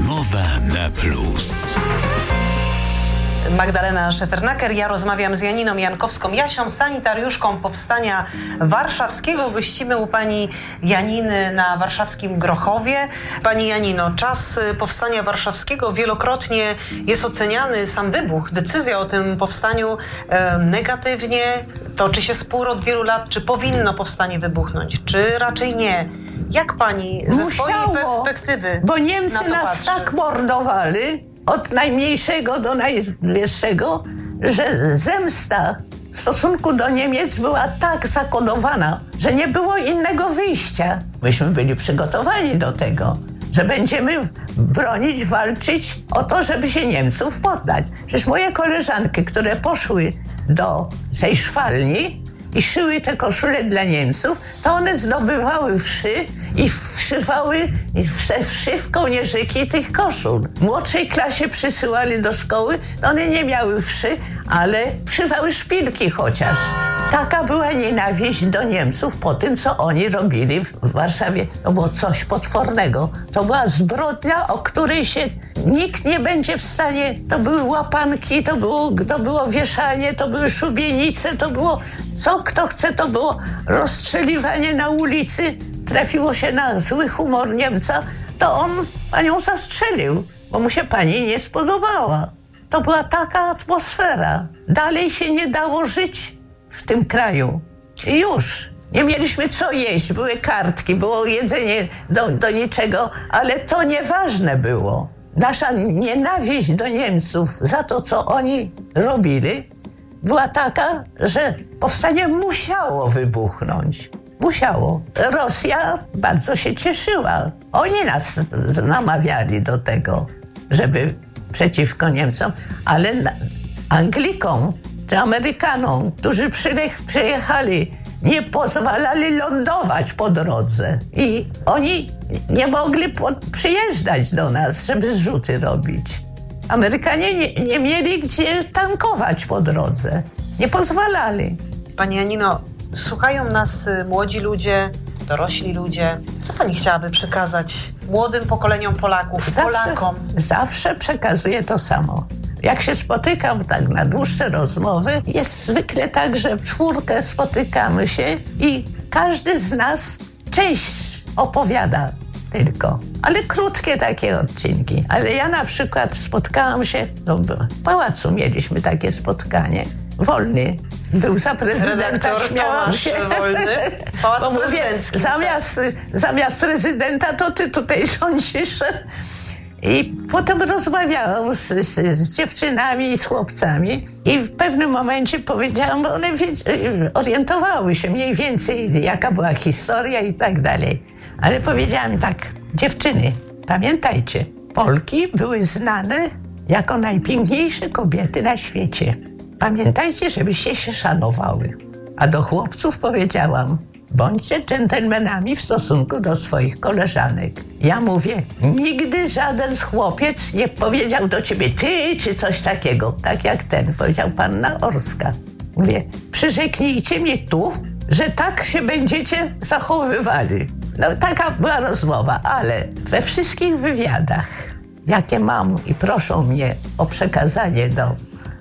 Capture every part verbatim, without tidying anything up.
Rozmowa na plus. Magdalena Szefernaker, ja rozmawiam z Janiną Jankowską-Jasią, sanitariuszką Powstania Warszawskiego. Gościmy u pani Janiny na warszawskim Grochowie. Pani Janino, czas Powstania Warszawskiego wielokrotnie jest oceniany, sam wybuch, decyzja o tym powstaniu e, negatywnie. Toczy się spór od wielu lat, czy powinno powstanie wybuchnąć, czy raczej nie. Jak pani ze Musiało, swojej perspektywy bo Niemcy na to nas patrzy? tak mordowali, od najmniejszego do najwyższego, że zemsta w stosunku do Niemiec była tak zakodowana, że nie było innego wyjścia. Myśmy byli przygotowani do tego, że będziemy bronić, walczyć o to, żeby się Niemców poddać. Przecież moje koleżanki, które poszły do tej szwalni i szyły te koszule dla Niemców, to one zdobywały wszy i wszywały wszy, wszy w kołnierzyki tych koszul. W młodszej klasie przysyłali do szkoły, one nie miały wszy, ale wszywały szpilki chociaż. Taka była nienawiść do Niemców po tym, co oni robili w Warszawie. To było coś potwornego. To była zbrodnia, o której się nikt nie będzie w stanie... To były łapanki, to było, to było wieszanie, to były szubienice, to było... Co kto chce, to było rozstrzeliwanie na ulicy. Trafiło się na zły humor Niemca, to on panią zastrzelił, bo mu się pani nie spodobała. To była taka atmosfera. Dalej się nie dało żyć w tym kraju. I już. Nie mieliśmy co jeść, były kartki, było jedzenie do, do niczego, ale to nieważne było. Nasza nienawiść do Niemców za to, co oni robili, była taka, że powstanie musiało wybuchnąć. Musiało. Rosja bardzo się cieszyła. Oni nas namawiali do tego, żeby przeciwko Niemcom, ale Anglikom czy Amerykanom, którzy przyjechali, nie pozwalali lądować po drodze. I oni nie mogli pod, przyjeżdżać do nas, żeby zrzuty robić. Amerykanie nie, nie mieli gdzie tankować po drodze. Nie pozwalali. Pani Janino, słuchają nas młodzi ludzie, dorośli ludzie. Co pani chciałaby przekazać młodym pokoleniom Polaków, zawsze, Polakom? Zawsze przekazuję to samo. Jak się spotykam tak na dłuższe rozmowy, jest zwykle tak, że w czwórkę spotykamy się i każdy z nas część opowiada tylko. Ale krótkie takie odcinki. Ale ja na przykład spotkałam się, no w pałacu mieliśmy takie spotkanie. Wolny był za prezydenta, Redaktor śmiałam Tomasz się. Wolny, Pałac Bo mówię, Prezydencki. zamiast, zamiast prezydenta, to ty tutaj rządzisz. I potem rozmawiałam z, z, z dziewczynami i z chłopcami i w pewnym momencie powiedziałam, bo one wie, orientowały się mniej więcej, jaka była historia i tak dalej. Ale powiedziałam tak, dziewczyny, pamiętajcie, Polki były znane jako najpiękniejsze kobiety na świecie. Pamiętajcie, żebyście się szanowały. A do chłopców powiedziałam, bądźcie dżentelmenami w stosunku do swoich koleżanek. Ja mówię, nigdy żaden chłopiec nie powiedział do ciebie ty czy coś takiego, tak jak ten, powiedział panna Orska. Mówię, przyrzeknijcie mnie tu, że tak się będziecie zachowywali. No taka była rozmowa, ale we wszystkich wywiadach, jakie mam i proszą mnie o przekazanie do,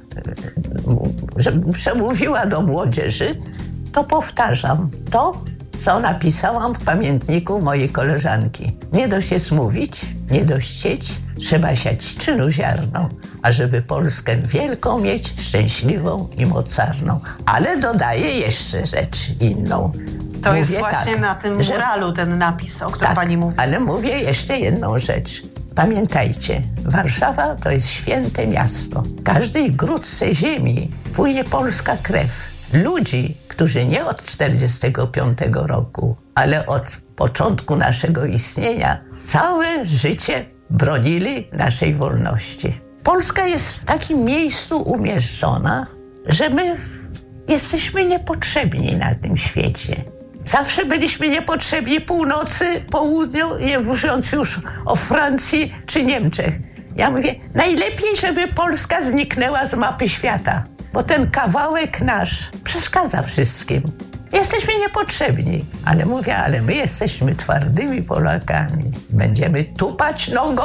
żebym przemówiła do młodzieży, to powtarzam to, co napisałam w pamiętniku mojej koleżanki. Nie dość jest mówić, nie dość sieć, trzeba siać czynu ziarno, ażeby Polskę wielką mieć, szczęśliwą i mocarną. Ale dodaję jeszcze rzecz inną. To mówię jest właśnie tak, na tym że, muralu ten napis, o którym tak, pani mówi. Ale mówię jeszcze jedną rzecz. Pamiętajcie, Warszawa to jest święte miasto. W każdej grudce ziemi płynie polska krew. Ludzi, którzy nie od czterdziestego piątego roku, ale od początku naszego istnienia, całe życie bronili naszej wolności. Polska jest w takim miejscu umieszczona, że my jesteśmy niepotrzebni na tym świecie. Zawsze byliśmy niepotrzebni północy, południu, nie mówiąc już o Francji czy Niemczech. Ja mówię, najlepiej, żeby Polska zniknęła z mapy świata, bo ten kawałek nasz przeszkadza wszystkim. Jesteśmy niepotrzebni, ale mówię, ale my jesteśmy twardymi Polakami. Będziemy tupać nogą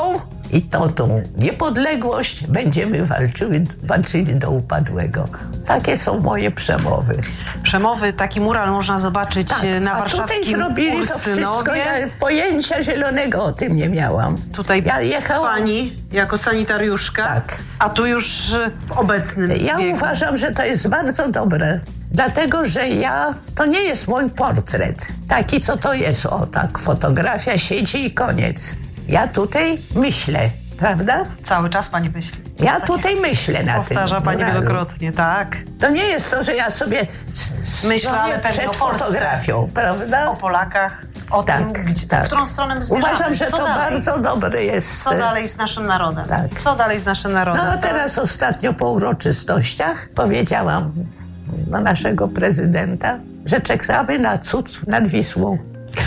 i to tą niepodległość będziemy walczyli, walczyli do upadłego. Takie są moje przemowy. Przemowy, taki mural można zobaczyć Tak, na a warszawskim tutaj zrobili to wszystko, ja pojęcia zielonego o tym nie miałam. Tutaj ja jechałam... pani jako sanitariuszka, tak. A tu już w obecnym Ja wieku. uważam, że to jest bardzo dobre, dlatego, że ja, to nie jest mój portret, taki co to jest, o tak, fotografia siedzi i koniec. Ja tutaj myślę, prawda? Cały czas pani myśli. Ja tak tutaj myślę na tym. Powtarza pani muralu. wielokrotnie, tak. To nie jest to, że ja sobie Myślę, ale pewnie przed o Polsce. fotografią, prawda? O Polakach, o tak, tym, gdzie, tak. w którą stronę my zmierzamy. Uważam, że Co to dalej? bardzo dobre jest. Co dalej z naszym narodem? Tak. Co dalej z naszym narodem? No a teraz ostatnio po uroczystościach powiedziałam do naszego prezydenta, że czekamy na cud nad Wisłą.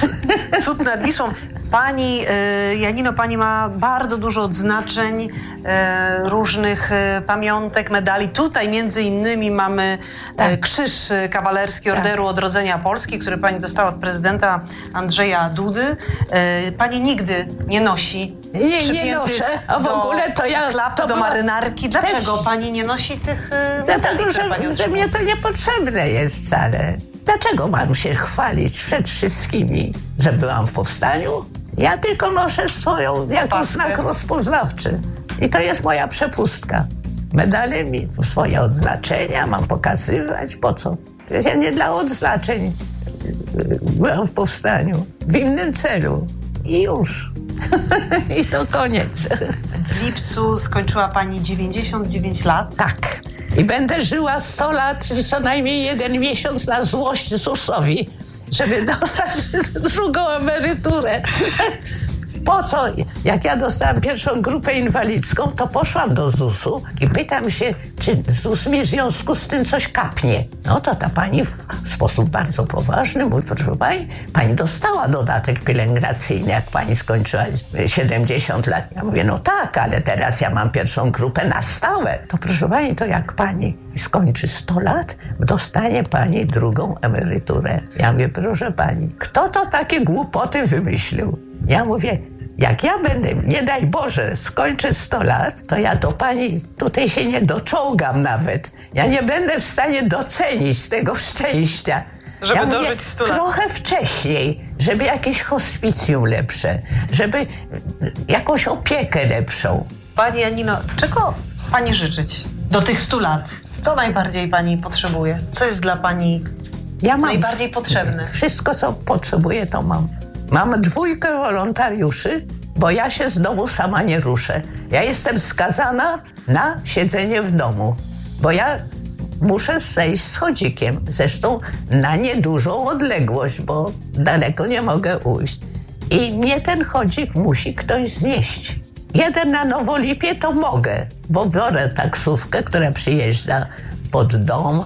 Cud nad Wisłą. Pani y, Janino, pani ma bardzo dużo odznaczeń, y, różnych y, pamiątek, medali. Tutaj między innymi mamy Tak. y, krzyż kawalerski Orderu Tak. Odrodzenia Polski, który pani dostała od prezydenta Andrzeja Dudy. Y, pani nigdy nie nosi Nie, nie przypięty noszę, a w do ogóle to ja... klapy, to do była marynarki. Dlaczego też- pani nie nosi tych y, medali, Dlatego, które pani że, że otrzymała? mnie to niepotrzebne jest wcale. Dlaczego mam się chwalić przed wszystkimi, że byłam w powstaniu? Ja tylko noszę swoją jako Opaskę. znak rozpoznawczy. I to jest moja przepustka. Medale mi, swoje odznaczenia mam pokazywać. Po co? Przecież ja nie dla odznaczeń byłam w powstaniu. W innym celu. I już. I to koniec. W lipcu skończyła pani dziewięćdziesiąt dziewięć lat. Tak. I będę żyła sto lat, czyli co najmniej jeden miesiąc na złość zusowi, żeby dostać drugą emeryturę. Po co? Jak ja dostałam pierwszą grupę inwalidzką, to poszłam do zusu i pytam się, czy ZUS mi w związku z tym coś kapnie. No to ta pani w sposób bardzo poważny mówi, proszę pani, pani dostała dodatek pielęgnacyjny, jak pani skończyła siedemdziesiąt lat. Ja mówię, no tak, ale teraz ja mam pierwszą grupę na stałe. To proszę pani, to jak pani skończy sto lat, dostanie pani drugą emeryturę. Ja mówię, proszę pani, kto to takie głupoty wymyślił? Ja mówię, jak ja będę, nie daj Boże, skończę sto lat, to ja do pani tutaj się nie doczołgam nawet. Ja nie będę w stanie docenić tego szczęścia. Żeby ja mówię, dożyć stu lat. Trochę wcześniej, żeby jakieś hospicjum lepsze, żeby jakąś opiekę lepszą. Pani Janino, czego pani życzyć do tych stu lat? Co najbardziej pani potrzebuje? Co jest dla pani Ja mam najbardziej potrzebne? Wszystko, co potrzebuję, to mam. Mam dwójkę wolontariuszy, bo ja się z domu sama nie ruszę. Ja jestem skazana na siedzenie w domu, bo ja muszę zejść z chodzikiem. Zresztą na niedużą odległość, bo daleko nie mogę ujść. I mnie ten chodzik musi ktoś znieść. Jeden na Nowolipie to mogę, bo biorę taksówkę, która przyjeżdża pod dom,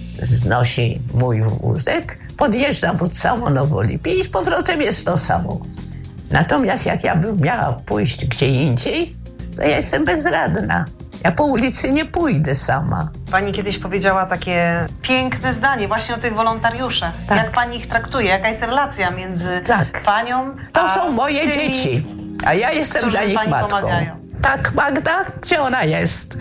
znosi mój wózek, podjeżdżam pod samo Nowolipie i z powrotem jest to samo. Natomiast jak ja bym miała pójść gdzie indziej, to ja jestem bezradna. Ja po ulicy nie pójdę sama. Pani kiedyś powiedziała takie piękne zdanie właśnie o tych wolontariuszach. Tak. Jak pani ich traktuje? Jaka jest relacja między Tak. panią To a są moje tymi, dzieci, a ja jestem którzy dla nich pani matką. pomagają? Tak, Magda? Gdzie ona jest?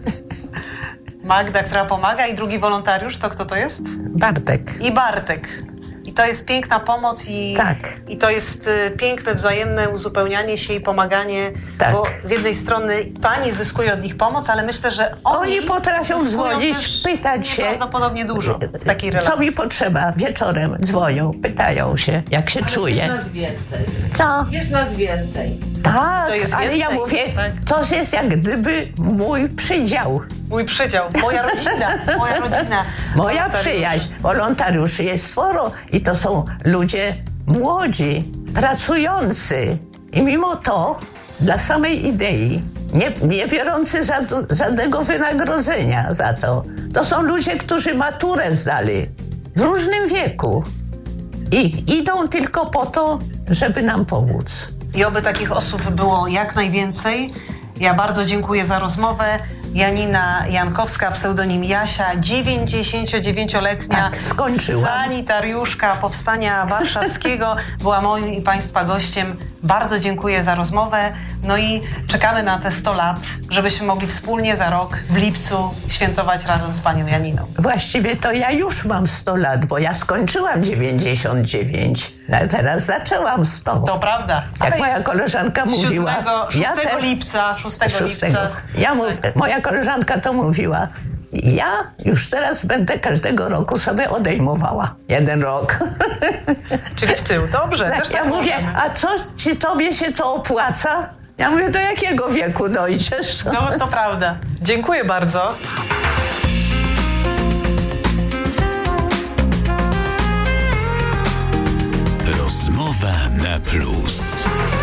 Magda, która pomaga, i drugi wolontariusz, to kto to jest? Bartek. I Bartek. I to jest piękna pomoc i, Tak. i to jest y, piękne wzajemne uzupełnianie się i pomaganie, Tak. bo z jednej strony pani zyskuje od nich pomoc, ale myślę, że oni, Oni potrafią zyskują dzwonić, też pytać się. prawdopodobnie dużo w takiej relacji. Co mi potrzeba? Wieczorem dzwonią, pytają się, jak się Jest czuję. nas więcej. Co? Jest nas więcej. Tak, To jest ale ja więcej, mówię, tak. to jest jak gdyby mój przydział. Mój przydział, moja rodzina, moja rodzina. Moja Wolontariuszy. przyjaźń, wolontariuszy jest sporo i to są ludzie młodzi, pracujący i mimo to dla samej idei, nie, nie biorący za, żadnego wynagrodzenia za to. To są ludzie, którzy maturę zdali w różnym wieku i idą tylko po to, żeby nam pomóc. I oby takich osób było jak najwięcej. Ja bardzo dziękuję za rozmowę. Janina Jankowska, pseudonim Jasia, dziewięćdziesięciodziewięcioletnia Tak, skończyłam. sanitariuszka Powstania Warszawskiego, była moim i Państwa gościem. Bardzo dziękuję za rozmowę. No i czekamy na te sto lat, żebyśmy mogli wspólnie za rok w lipcu świętować razem z panią Janiną. Właściwie to ja już mam sto lat, bo ja skończyłam dziewięćdziesiąt dziewięć, a teraz zaczęłam sto. To prawda. Jak Ale moja koleżanka mówiła... szóstego ja też- lipca, szóstego szóstego. lipca. Ja mów, moja koleżanka to mówiła. Ja już teraz będę każdego roku sobie odejmowała. Jeden rok. Czyli w tył. Dobrze, też Tak, tak ja mówię, możemy. a co ci tobie się to opłaca? Ja mówię, do jakiego wieku dojdziesz? No to prawda. Dziękuję bardzo. Rozmowa na plus.